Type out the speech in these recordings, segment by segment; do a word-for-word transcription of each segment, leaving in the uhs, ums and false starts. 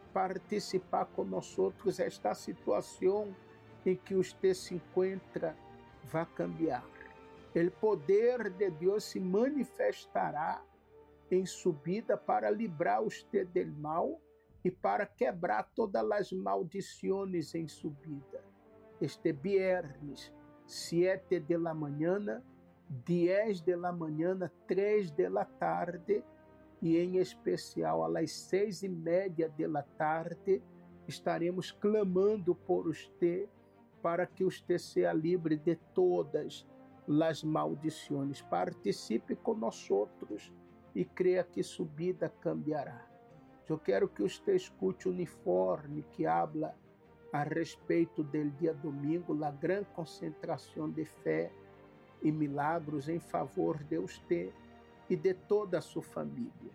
participar com nós outros. Esta situação em que você se encontra vai cambiar. O poder de Deus se manifestará em subida para livrar você do mal e para quebrar todas as maldições em subida. Este viernes, sete de la mañana, dez de la mañana, três de la tarde e em especial às seis e meia de la tarde, estaremos clamando por você para que você seja livre de todas as maldições. Participe conosco e creia que subida cambiará. Eu quero que você escute o uniforme que habla a respeito do dia domingo, a grande concentração de fé e milagros em favor de você e de toda a sua família.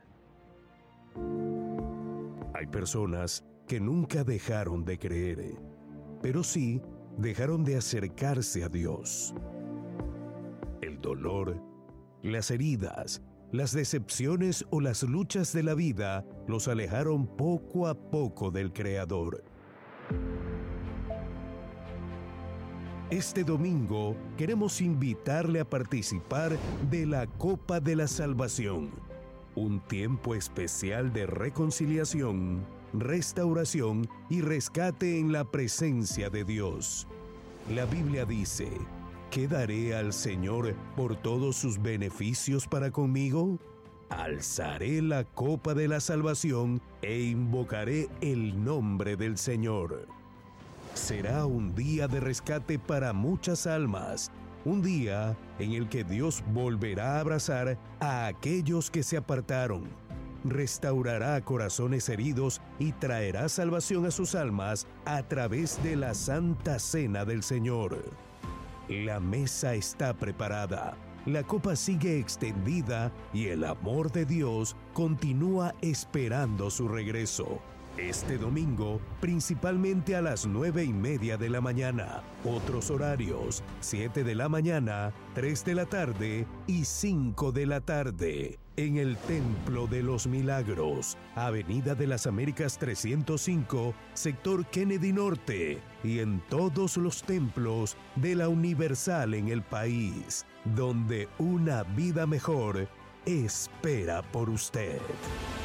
Hay personas que nunca dejaron de creer, pero sí dejaron de acercarse a Dios. El dolor, las heridas, las decepciones o las luchas de la vida los alejaron poco a poco del Creador. Este domingo queremos invitarle a participar de la Copa de la Salvación, un tiempo especial de reconciliación, restauración y rescate en la presencia de Dios. La Biblia dice: ¿qué daré al Señor por todos sus beneficios para conmigo? Alzaré la copa de la salvación e invocaré el nombre del Señor. Será un día de rescate para muchas almas, un día en el que Dios volverá a abrazar a aquellos que se apartaron, restaurará corazones heridos y traerá salvación a sus almas a través de la Santa Cena del Señor. La mesa está preparada, la copa sigue extendida y el amor de Dios continúa esperando su regreso. Este domingo, principalmente a las nueve y media de la mañana. Otros horarios: siete de la mañana, tres de la tarde y cinco de la tarde. En el Templo de los Milagros, Avenida de las Américas trescientos cinco, sector Kennedy Norte, y en todos los templos de la Universal en el país, donde una vida mejor espera por usted.